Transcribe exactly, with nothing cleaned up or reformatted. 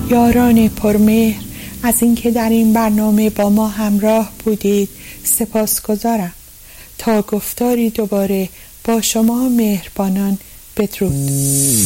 یاران پرمهر از اینکه در این برنامه با ما همراه بودید سپاسگزارم. تا گفتاری دوباره با شما مهربانان، بدرود.